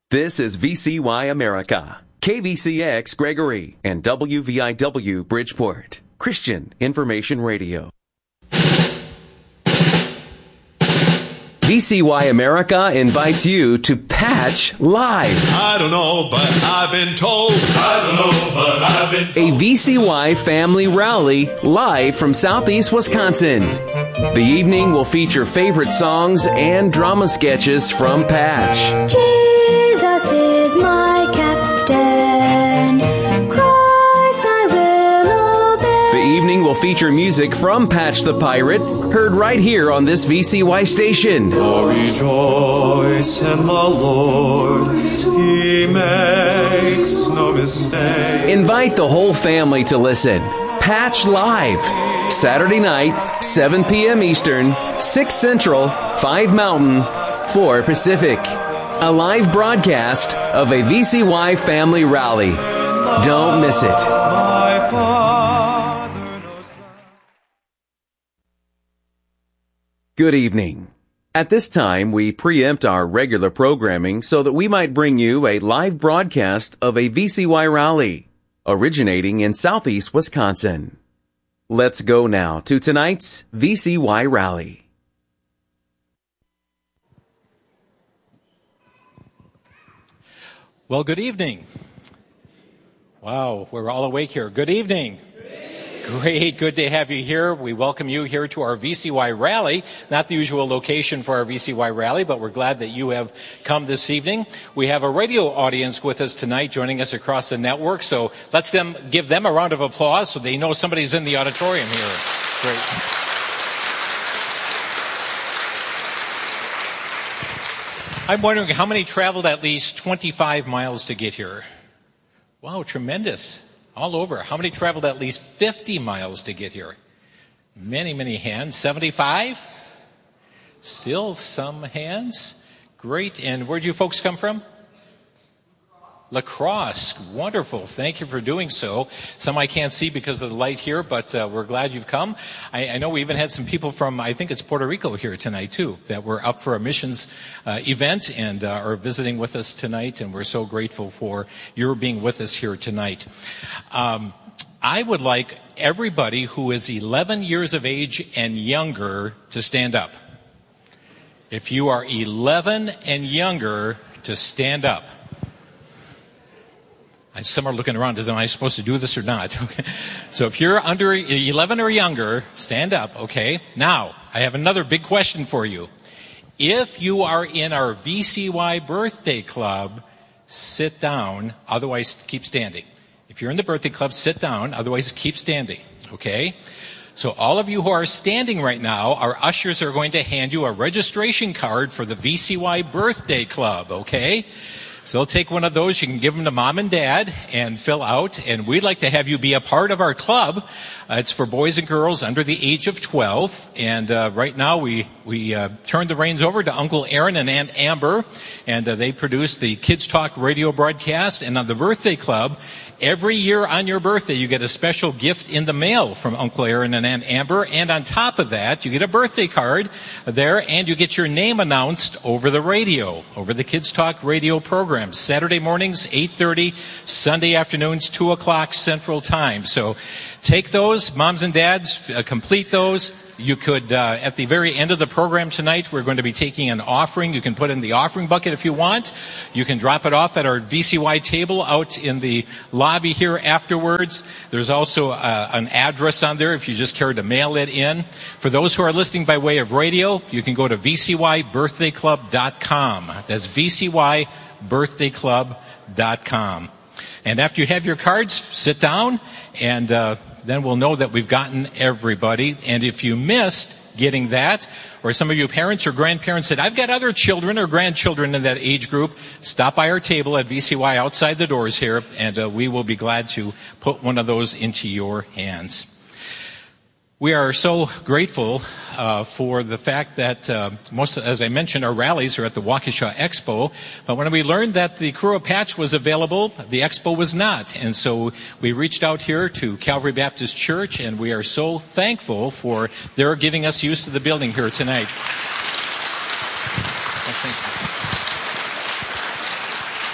This is VCY America, KVCX Gregory, and WVIW Bridgeport, Christian Information Radio. VCY America invites you to Patch Live. I don't know, but I've been told. I don't know, but I've been told. A VCY family rally live from Southeast Wisconsin. The evening will feature favorite songs and drama sketches from Patch. Jesus is my captain. Christ I will obey. The evening will feature music from Patch the Pirate, heard right here on this VCY station. Oh, rejoice in the Lord. He makes no mistake. Invite the whole family to listen. Patch Live, Saturday night, 7 p.m. Eastern, 6 Central, 5 Mountain, 4 Pacific. A live broadcast of a VCY family rally. Don't miss it. My Father knows. Good evening. At this time, we preempt our regular programming so that we might bring you a live broadcast of a VCY rally originating in Southeast Wisconsin. Let's go now to tonight's VCY rally. Well, good evening. Wow, we're all awake here. Good evening. Great, good to have you here. We welcome you here to our VCY rally. Not the usual location for our VCY rally, but we're glad that you have come this evening. We have a radio audience with us tonight joining us across the network, so let's give them a round of applause so they know somebody's in the auditorium here. Great. I'm wondering how many traveled at least 25 miles to get here? Wow, tremendous. All over. How many traveled at least 50 miles to get here? Many, many hands. 75? Still some hands. Great. And where'd you folks come from? La Crosse. Wonderful. Thank you for doing so. Some I can't see because of the light here, but we're glad you've come. I know we even had some people from, I think it's Puerto Rico here tonight too, that were up for a missions event and are visiting with us tonight, and we're so grateful for your being with us here tonight. I would like everybody who is 11 years of age and younger to stand up. If you are 11 and younger, to stand up. Some are looking around, am I supposed to do this or not? Okay. So if you're under 11 or younger, stand up, okay? Now, I have another big question for you. If you are in our VCY birthday club, sit down, otherwise keep standing. If you're in the birthday club, sit down, otherwise keep standing, okay? So all of you who are standing right now, our ushers are going to hand you a registration card for the VCY birthday club, okay? So they'll take one of those. You can give them to mom and dad and fill out. And we'd like to have you be a part of our club. It's for boys and girls under the age of 12. And right now we turned the reins over to Uncle Aaron and Aunt Amber. And they produce the Kids Talk radio broadcast. And on the birthday club, every year on your birthday, you get a special gift in the mail from Uncle Aaron and Aunt Amber. And on top of that, you get a birthday card there, and you get your name announced over the radio, over the Kids Talk radio program. Saturday mornings, 8:30, Sunday afternoons, 2 o'clock Central Time. So take those, moms and dads, complete those. You could, at the very end of the program tonight, we're going to be taking an offering. You can put it in the offering bucket if you want. You can drop it off at our VCY table out in the lobby here afterwards. There's also an address on there if you just care to mail it in. For those who are listening by way of radio, you can go to VCYBirthdayClub.com. That's VCYBirthdayClub.com. And after you have your cards, sit down, and then we'll know that we've gotten everybody. And if you missed getting that, or some of you parents or grandparents said, I've got other children or grandchildren in that age group, stop by our table at VCY outside the doors here, and we will be glad to put one of those into your hands. We are so grateful for the fact that as I mentioned, our rallies are at the Waukesha Expo. But when we learned that the Crew of Patch was available, the Expo was not. And so we reached out here to Calvary Baptist Church, and we are so thankful for their giving us use of the building here tonight. Thank you.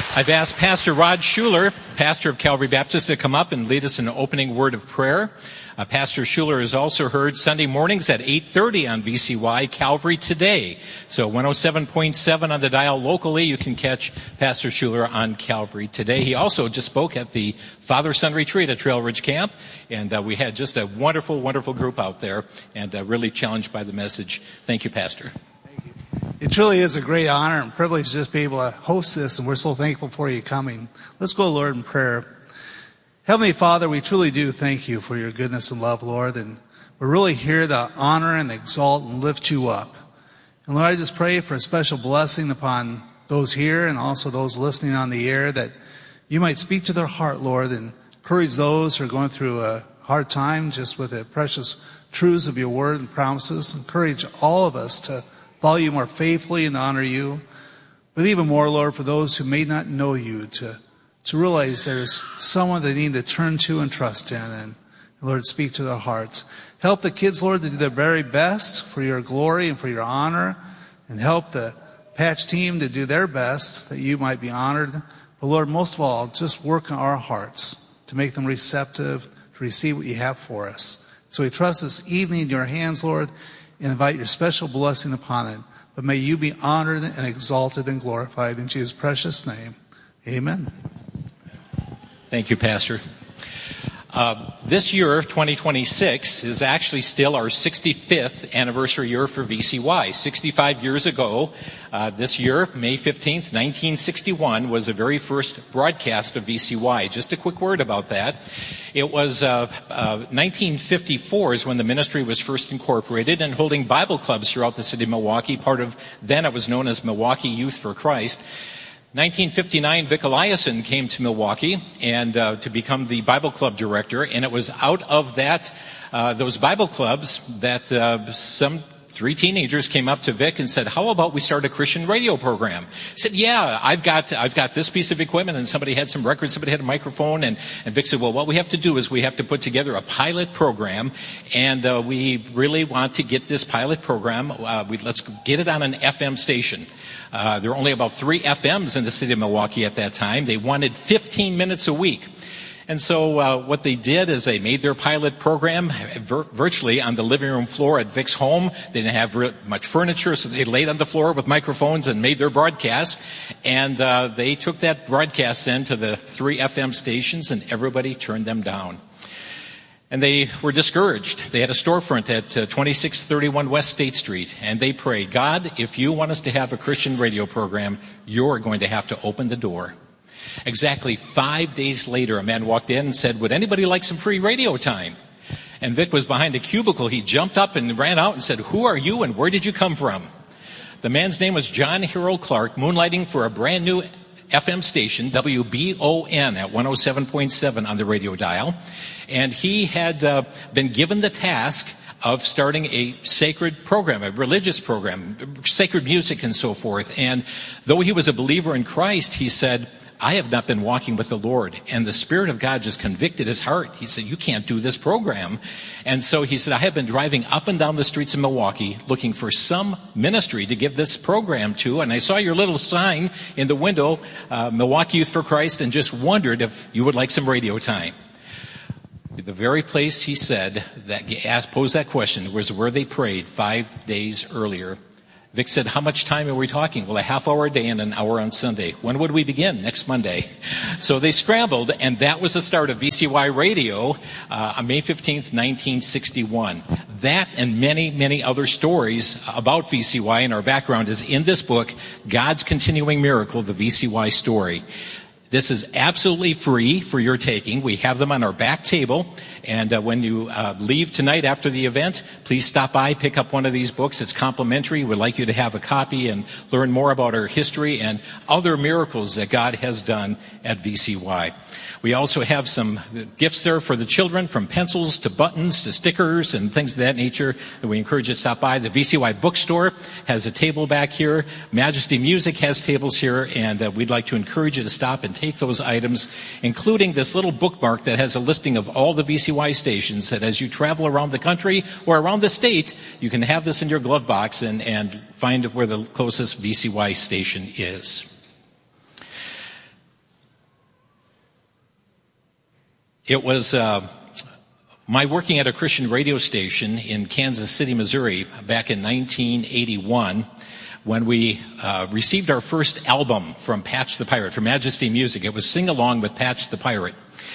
I've asked Pastor Rod Schuler, pastor of Calvary Baptist, to come up and lead us in an opening word of prayer. Pastor Schuler is also heard Sunday mornings at 8:30 on VCY Calvary Today. So 107.7 on the dial locally. You can catch Pastor Schuler on Calvary Today. He also just spoke at the Father-Son Retreat at Trail Ridge Camp. And we had just a wonderful, wonderful group out there and really challenged by the message. Thank you, Pastor. It truly is a great honor and privilege to just be able to host this, and we're so thankful for you coming. Let's go, Lord, in prayer. Heavenly Father, we truly do thank you for your goodness and love, Lord, and we're really here to honor and exalt and lift you up. And Lord, I just pray for a special blessing upon those here and also those listening on the air, that you might speak to their heart, Lord, and encourage those who are going through a hard time just with the precious truths of your word and promises. Encourage all of us to follow you more faithfully and honor you. But even more, Lord, for those who may not know you, to realize there's someone they need to turn to and trust in. And Lord, speak to their hearts. Help the kids, Lord, to do their very best for your glory and for your honor. And help the Patch team to do their best that you might be honored. But Lord, most of all, just work on our hearts to make them receptive to receive what you have for us. So we trust this evening in your hands, Lord, and invite your special blessing upon it. But may you be honored and exalted and glorified in Jesus' precious name. Amen. Thank you, Pastor. This year, 2026, is actually still our 65th anniversary year for VCY. 65 years ago, this year, May 15th, 1961, was the very first broadcast of VCY. Just a quick word about that. It was 1954 is when the ministry was first incorporated and holding Bible clubs throughout the city of Milwaukee, part of, then it was known as Milwaukee Youth for Christ. 1959, Vic Eliason came to Milwaukee and to become the Bible Club director, and it was out of that those Bible clubs that some 3 teenagers came up to Vic and said, "How about we start a Christian radio program?" He said, "Yeah, I've got this piece of equipment," and somebody had some records, somebody had a microphone, and Vic said, "Well, what we have to do is we have to put together a pilot program, and we really want to get this pilot program. Let's get it on an FM station." There were only about 3 FMs in the city of Milwaukee at that time. They wanted 15 minutes a week. And so what they did is they made their pilot program virtually on the living room floor at Vic's home. They didn't have much furniture, so they laid on the floor with microphones and made their broadcast. And they took that broadcast then to the 3 FM stations, and everybody turned them down. And they were discouraged. They had a storefront at 2631 West State Street, and they prayed, "God, if you want us to have a Christian radio program, you're going to have to open the door." Exactly 5 days later, a man walked in and said, "Would anybody like some free radio time?" And Vic was behind a cubicle. He jumped up and ran out and said, "Who are you and where did you come from?" The man's name was John Harold Clark, moonlighting for a brand new FM station, WBON, at 107.7 on the radio dial. And he had been given the task of starting a sacred program, a religious program, sacred music and so forth. And though he was a believer in Christ, he said, "I have not been walking with the Lord." And the Spirit of God just convicted his heart. He said, "You can't do this program." And so he said, "I have been driving up and down the streets of Milwaukee looking for some ministry to give this program to. And I saw your little sign in the window, Milwaukee Youth for Christ, and just wondered if you would like some radio time." The very place, he said, that posed that question was where they prayed 5 days earlier. Vic said, "How much time are we talking?" "Well, a half hour a day and an hour on Sunday." "When would we begin?" "Next Monday." So they scrambled, and that was the start of VCY Radio on May 15th, 1961. That and many, many other stories about VCY and our background is in this book, God's Continuing Miracle, the VCY Story. This is absolutely free for your taking. We have them on our back table. And when you leave tonight after the event, please stop by, pick up one of these books. It's complimentary. We'd like you to have a copy and learn more about our history and other miracles that God has done at VCY. We also have some gifts there for the children, from pencils to buttons to stickers and things of that nature that we encourage you to stop by. The VCY bookstore has a table back here. Majesty Music has tables here, and we'd like to encourage you to stop and take those items, including this little bookmark that has a listing of all the VCY stations, that as you travel around the country or around the state, you can have this in your glove box and find where the closest VCY station is. It was my working at a Christian radio station in Kansas City, Missouri, back in 1981, when we received our first album from Patch the Pirate, from Majesty Music. It was Sing Along with Patch the Pirate,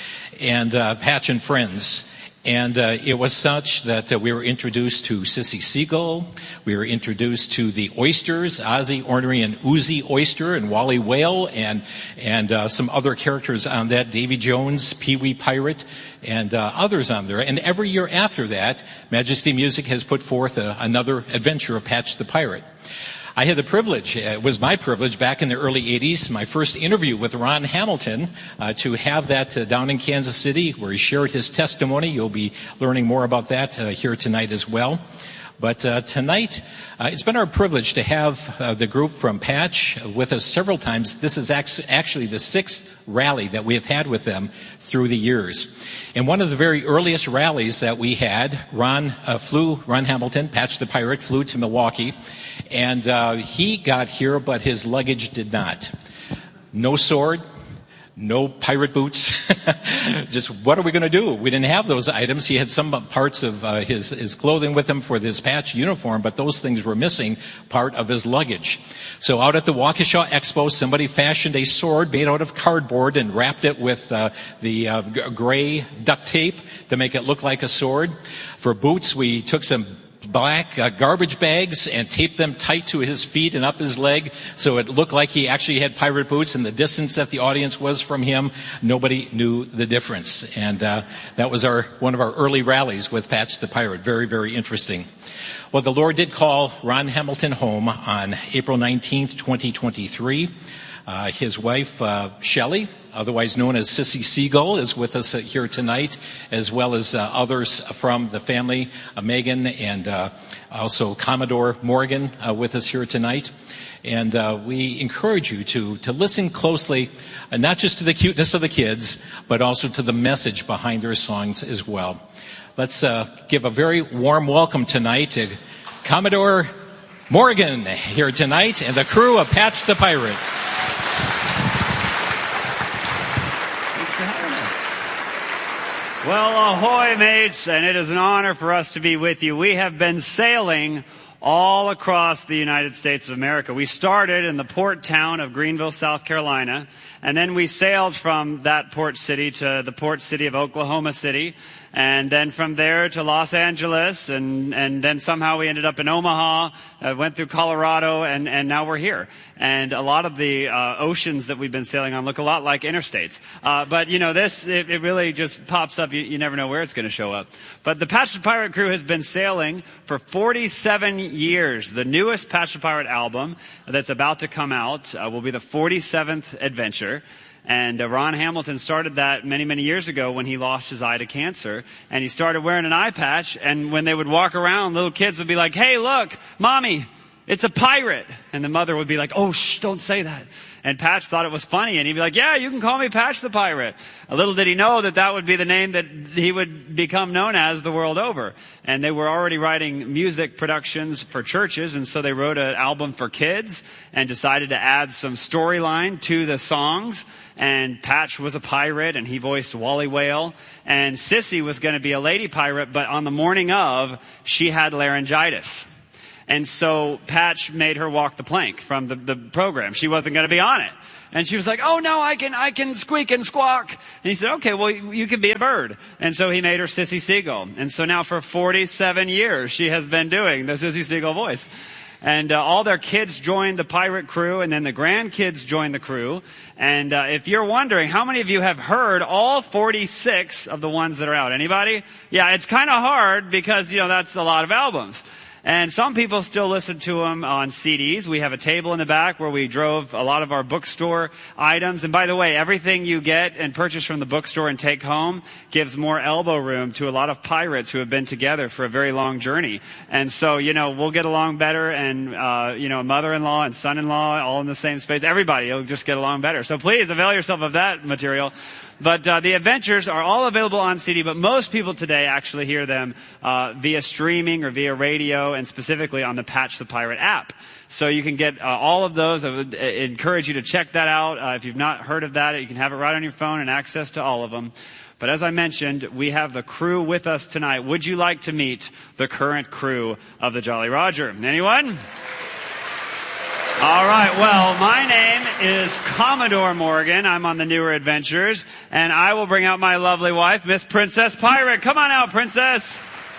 and Patch and Friends. And it was such that we were introduced to Sissy Seagull. We were introduced to the Oysters, Ozzy, Ornery, and Uzi Oyster, and Wally Whale, and some other characters on that, Davy Jones, Pee-wee Pirate, and others on there. And every year after that, Majesty Music has put forth another adventure of Patch the Pirate. I had the privilege, it was my privilege back in the early 80s, my first interview with Ron Hamilton, to have that down in Kansas City, where he shared his testimony. You'll be learning more about that here tonight as well. But tonight, it's been our privilege to have the group from Patch with us several times. This is actually the sixth rally that we have had with them through the years. And one of the very earliest rallies that we had, Ron Hamilton, Patch the Pirate, flew to Milwaukee, and he got here, but his luggage did not. No sword, no pirate boots. Just what are we going to do? We didn't have those items. He had some parts of his clothing with him for this Patch uniform, but those things were missing part of his luggage. So out at the Waukesha Expo, somebody fashioned a sword made out of cardboard and wrapped it with the gray duct tape to make it look like a sword. For boots, we took some black garbage bags and taped them tight to his feet and up his leg, so it looked like he actually had pirate boots, and the distance that the audience was from him, nobody knew the difference. And that was one of our early rallies with Patch the Pirate. Very, very interesting. Well, the Lord did call Ron Hamilton home on April 19th, 2023. His wife, Shelley, otherwise known as Sissy Seagull, is with us here tonight, as well as others from the family, Megan and also Commodore Morgan with us here tonight. And we encourage you to listen closely, not just to the cuteness of the kids, but also to the message behind their songs as well. Let's give a very warm welcome tonight to Commodore Morgan here tonight and the crew of Patch the Pirate. Well, ahoy, mates, and it is an honor for us to be with you. We have been sailing all across the United States of America. We started in the port town of Greenville, South Carolina, and then we sailed from that port city to the port city of Oklahoma City, and then from there to Los Angeles, and then somehow we ended up in Omaha, went through Colorado, and now we're here. And a lot of the oceans that we've been sailing on look a lot like interstates. But, you know, it really just pops up. You never know where it's going to show up. But the Patch the Pirate crew has been sailing for 47 years. The newest Patch the Pirate album that's about to come out will be the 47th adventure. And Ron Hamilton started that many, many years ago when he lost his eye to cancer. And he started wearing an eye patch. And when they would walk around, little kids would be like, "Hey, look, Mommy, it's a pirate." And the mother would be like, "Oh, shh, don't say that." And Patch thought it was funny. And he'd be like, "Yeah, you can call me Patch the Pirate." A little did he know that would be the name that he would become known as the world over. And they were already writing music productions for churches. And so they wrote an album for kids and decided to add some storyline to the songs. And Patch was a pirate, and he voiced Wally Whale. And Sissy was going to be a lady pirate, but on the morning of, she had laryngitis. And so Patch made her walk the plank from the program. She wasn't going to be on it. And she was like, "Oh no, I can squeak and squawk." And he said, "Okay, well, you can be a bird." And so he made her Sissy Seagull. And so now for 47 years, she has been doing the Sissy Seagull voice. And all their kids joined the pirate crew, and then the grandkids joined the crew. And if you're wondering, how many of you have heard all 46 of the ones that are out? Anybody? Yeah, it's kind of hard because, you know, that's a lot of albums. And some people still listen to them on CDs. We have a table in the back where we drove a lot of our bookstore items. And by the way, everything you get and purchase from the bookstore and take home gives more elbow room to a lot of pirates who have been together for a very long journey. And so, you know, we'll get along better, and, you know, mother-in-law and son-in-law all in the same space. Everybody will just get along better. So please avail yourself of that material. But the adventures are all available on CD, but most people today actually hear them via streaming or via radio, and specifically on the Patch the Pirate app. So you can get all of those. I would encourage you to check that out. If you've not heard of that, you can have it right on your phone and access to all of them. But as I mentioned, we have the crew with us tonight. Would you like to meet the current crew of the Jolly Roger? Anyone? All right, well, my name is Commodore Morgan. I'm on the Newer Adventures, and I will bring out my lovely wife, Miss Princess Pirate. Come on out, Princess.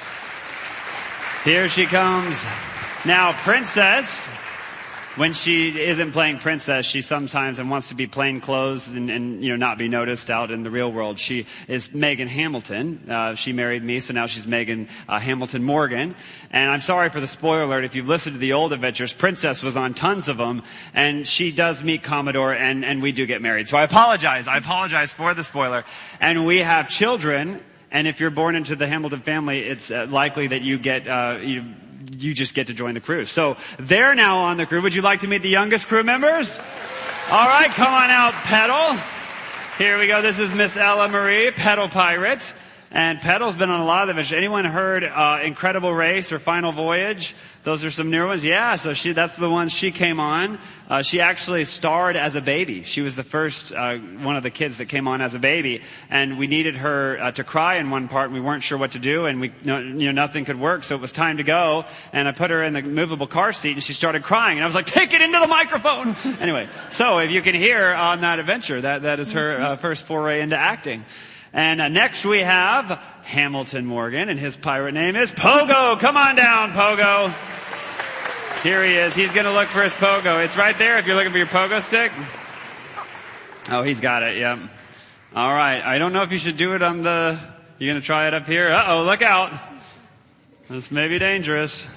Here she comes. Now, Princess, when she isn't playing Princess, she sometimes wants to be plain clothes and not be noticed out in the real world. She is Megan Hamilton. She married me, so now she's Megan Hamilton Morgan. And I'm sorry for the spoiler alert. If you've listened to the old adventures, Princess was on tons of them, and she does meet Commodore, and we do get married. So I apologize. I apologize for the spoiler. And we have children, and if you're born into the Hamilton family, it's likely that you get you just get to join the crew. So they're now on the crew. Would you like to meet the youngest crew members? All right, come on out, Petal. Here we go. This is Miss Ella Marie, Petal Pirate. And Petal's been on a lot of adventures. Anyone heard Incredible Race or Final Voyage? Those are some newer ones. Yeah, so that's the one she came on. She actually starred as a baby. She was the first one of the kids that came on as a baby, and we needed her to cry in one part, and we weren't sure what to do, and nothing could work, so it was time to go. And I put her in the movable car seat, and she started crying, and I was like, "Take it into the microphone!" Anyway, so if you can hear on that adventure, that is her first foray into acting. And next we have Hamilton Morgan, and his pirate name is Pogo. Come on down, Pogo. Here he is. He's going to look for his Pogo. It's right there if you're looking for your Pogo stick. Oh, he's got it, yep. All right. I don't know if you should do it on the... You going to try it up here? Uh-oh, look out. This may be dangerous.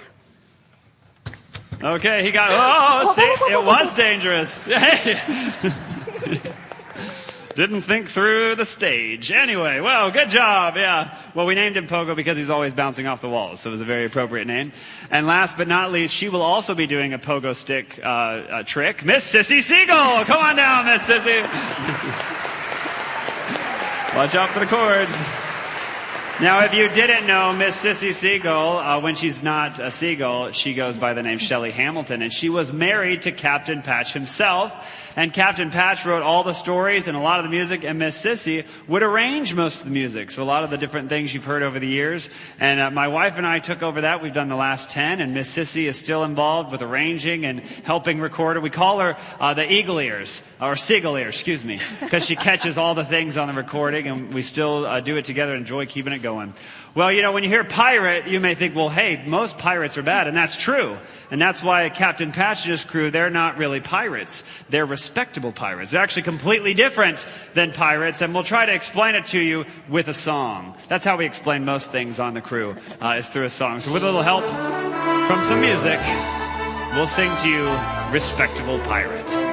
Okay, he got... Oh, see, it was dangerous. Didn't think through the stage. Anyway, well, good job, yeah. Well, we named him Pogo because he's always bouncing off the walls, so it was a very appropriate name. And last but not least, she will also be doing a pogo stick trick. Miss Sissy Seagull! Come on down, Miss Sissy. Watch out for the cords. Now, if you didn't know, Miss Sissy Seagull, when she's not a seagull, she goes by the name Shelley Hamilton, and she was married to Captain Patch himself. And Captain Patch wrote all the stories and a lot of the music, and Miss Sissy would arrange most of the music. So a lot of the different things you've heard over the years. And my wife and I took over that. We've done the last 10, and Miss Sissy is still involved with arranging and helping record it. We call her the Eagle Ears, or Seagull Ears, excuse me, because she catches all the things on the recording, and we still do it together and enjoy keeping it going. Well, when you hear pirate, you may think, well, hey, most pirates are bad, and that's true. And that's why Captain Patch and his crew, they're not really pirates. They're respectable pirates. They're actually completely different than pirates, and we'll try to explain it to you with a song. That's how we explain most things on the crew, is through a song. So with a little help from some music, we'll sing to you Respectable Pirate.